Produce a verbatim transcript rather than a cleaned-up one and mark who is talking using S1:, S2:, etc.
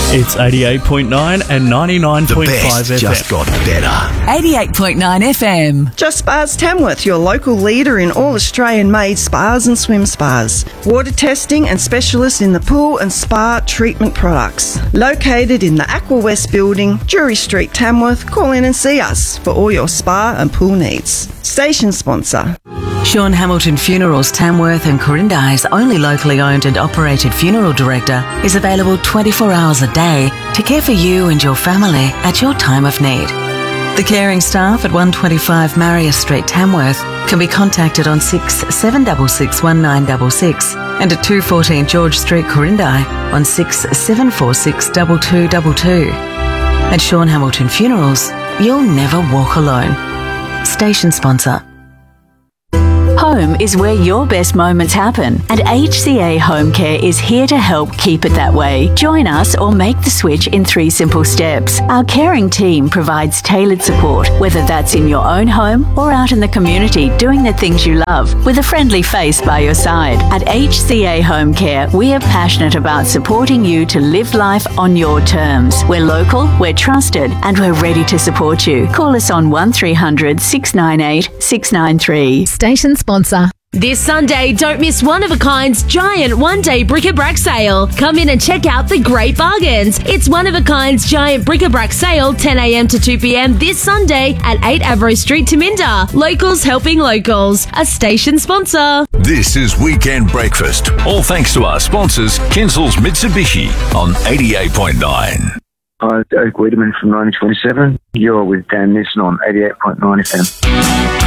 S1: It's eighty-eight point nine and ninety-nine point five
S2: The best
S1: F M.
S2: just got better.
S3: eighty-eight point nine F M.
S4: Just Spas Tamworth, your local leader in all Australian-made spas and swim spas. Water testing and specialist in the pool and spa treatment products. Located in the Aqua West building, Drury Street, Tamworth. Call in and see us for all your spa and pool needs. Station sponsor.
S3: Sean Hamilton Funerals Tamworth and Corindi's only locally owned and operated funeral director is available twenty-four hours a day to care for you and your family at your time of need. The caring staff at one twenty-five Marius Street, Tamworth can be contacted on six seven six six one nine six six and at two fourteen George Street, Corindi on six seven four six two two two two. At Sean Hamilton Funerals, you'll never walk alone. Station sponsor.
S5: Home is where your best moments happen, and H C A Home Care is here to help keep it that way. Join us or make the switch in three simple steps. Our caring team provides tailored support, whether that's in your own home or out in the community doing the things you love, with a friendly face by your side. At H C A Home Care, we are passionate about supporting you to live life on your terms. We're local, we're trusted, and we're ready to support you. Call us on one three hundred six nine eight six nine three.
S6: Station sponsor.
S7: This Sunday, don't miss one-of-a-kind's giant one-day bric-a-brac sale. Come in and check out the great bargains. It's one-of-a-kind's giant bric-a-brac sale, ten a m to two p m this Sunday at eight Avro Street, Taminda. Locals helping locals. A station sponsor.
S2: This is Weekend Breakfast. All thanks to our sponsors, Kinsel's Mitsubishi on eighty-eight point nine.
S8: Hi, Oak Wiedemann from nineteen twenty-seven. You're with Dan Nissen on eighty-eight point nine F M.